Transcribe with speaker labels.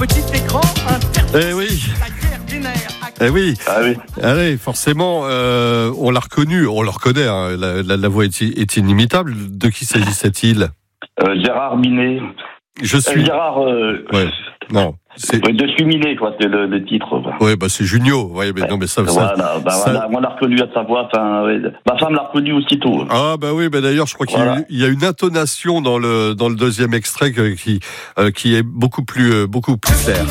Speaker 1: petit écran,
Speaker 2: Eh oui. Eh oui.
Speaker 3: Ah oui.
Speaker 2: Allez, forcément, on l'a reconnu, on le reconnaît, hein, la voix est inimitable. De qui s'agissait-il ?
Speaker 3: Gérard Minet.
Speaker 2: Je suis...
Speaker 3: Gérard...
Speaker 2: Ouais. Non. C'est...
Speaker 3: Ouais, je suis Minet, quoi, c'est le titre.
Speaker 2: Ouais, bah c'est Junio. Ouais, mais non, mais ça.
Speaker 3: Voilà,
Speaker 2: ça...
Speaker 3: voilà. Moi, on l'a reconnu à sa voix. Enfin, ouais. Ma femme l'a reconnu aussitôt.
Speaker 2: Ah bah oui, bah d'ailleurs, je crois qu'il y a une intonation dans le deuxième extrait qui est beaucoup plus claire.